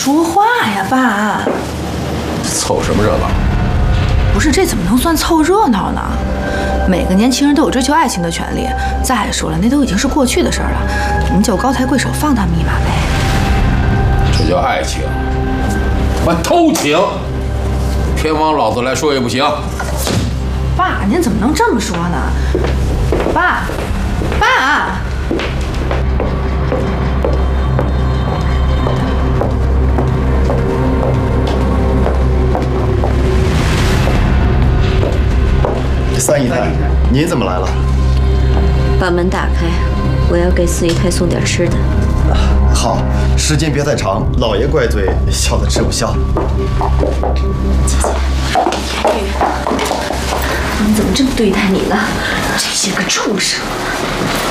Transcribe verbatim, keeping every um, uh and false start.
说话呀，爸！ 凑什么热闹？ 不是，这怎么能算凑热闹呢？每个年轻人都有追求爱情的权利。再说了，那都已经是过去的事儿了，你就高抬贵手，放他们一马呗。 这叫爱情？我偷情，偏往老子来说也不行。 爸，您怎么能这么说呢？爸，爸。 三姨太，您怎么来了？ 把门打开，我要给四姨太送点吃的。 好，时间别太长，老爷怪罪，小的吃不消。 姐姐，雨，你怎么这么对待你呢？这些个畜生！